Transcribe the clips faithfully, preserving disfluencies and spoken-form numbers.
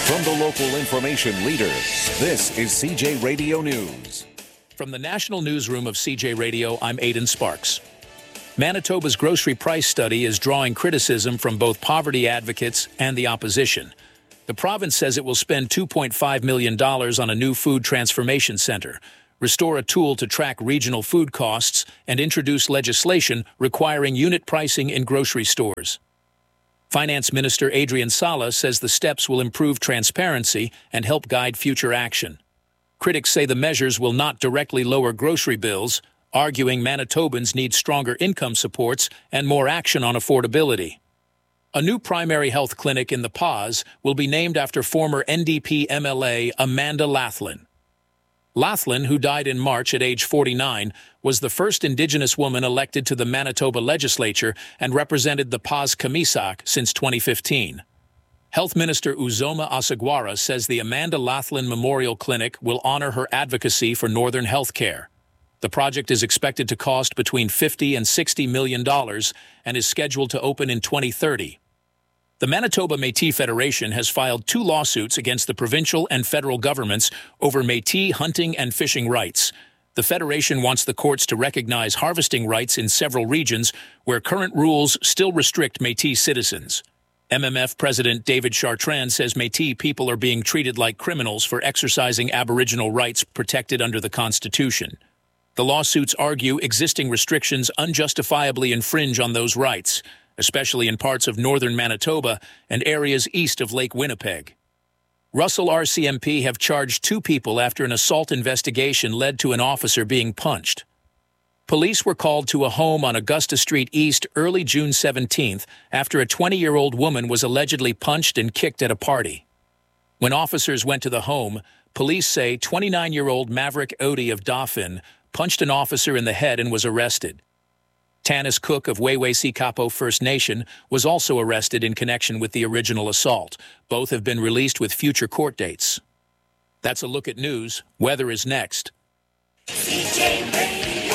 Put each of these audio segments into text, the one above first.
From the local information leader, this is C J Radio News. From the National Newsroom of C J Radio, I'm Aidan Sparks. Manitoba's grocery price study is drawing criticism from both poverty advocates and the opposition. The province says it will spend two point five million dollars on a new food transformation center, restore a tool to track regional food costs, and introduce legislation requiring unit pricing in grocery stores. Finance Minister Adrian Sala says the steps will improve transparency and help guide future action. Critics say the measures will not directly lower grocery bills, arguing Manitobans need stronger income supports and more action on affordability. A new primary health clinic in the Pas will be named after former N D P M L A Amanda Lathlin. Lathlin, who died in March at age forty-nine, was the first Indigenous woman elected to the Manitoba legislature and represented the Pas-Kamisak since twenty fifteen. Health Minister Uzoma Asagwara says the Amanda Lathlin Memorial Clinic will honor her advocacy for Northern health care. The project is expected to cost between fifty and sixty million dollars and is scheduled to open in twenty thirty. The Manitoba Métis Federation has filed two lawsuits against the provincial and federal governments over Métis hunting and fishing rights. The Federation wants the courts to recognize harvesting rights in several regions where current rules still restrict Métis citizens. M M F President David Chartrand says Métis people are being treated like criminals for exercising Aboriginal rights protected under the Constitution. The lawsuits argue existing restrictions unjustifiably infringe on those rights, especially in parts of northern Manitoba and areas east of Lake Winnipeg. Russell R C M P have charged two people after an assault investigation led to an officer being punched. Police were called to a home on Augusta Street East early June seventeenth after a twenty-year-old woman was allegedly punched and kicked at a party. When officers went to the home, police say twenty-nine-year-old Maverick Odie of Dauphin punched an officer in the head and was arrested. Tanis Cook of Wewesi-Kapo First Nation was also arrested in connection with the original assault. Both have been released with future court dates. That's a look at news. Weather is next. C J Radio,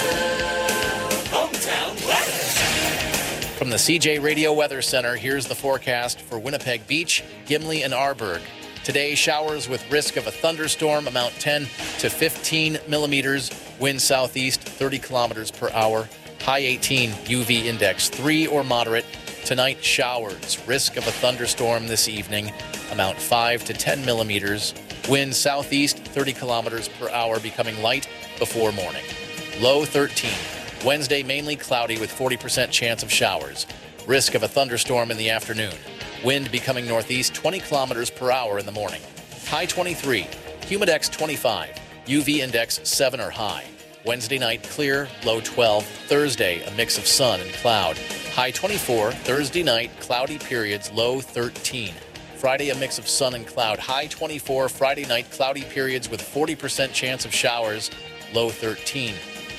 hometown weather. From the C J Radio Weather Center, here's the forecast for Winnipeg Beach, Gimli, and Arborg. Today, showers with risk of a thunderstorm, amount ten to fifteen millimeters, wind southeast thirty kilometers per hour. High eighteen, U V index three or moderate. Tonight, showers. Risk of a thunderstorm this evening. Amount five to ten millimeters. Wind southeast thirty kilometers per hour, becoming light before morning. Low thirteen. Wednesday, mainly cloudy with forty percent chance of showers. Risk of a thunderstorm in the afternoon. Wind becoming northeast twenty kilometers per hour in the morning. High twenty-three. Humidex twenty-five. U V index seven or high. Wednesday night, clear, low twelve. Thursday, a mix of sun and cloud. High twenty-four. Thursday night, cloudy periods, low thirteen. Friday, a mix of sun and cloud. High twenty-four. Friday night, cloudy periods with forty percent chance of showers, low thirteen.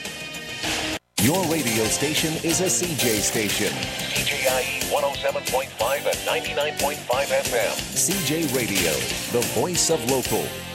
Your radio station is a C J station. C J I E one oh seven point five and ninety-nine point five F M. C J Radio, the voice of local.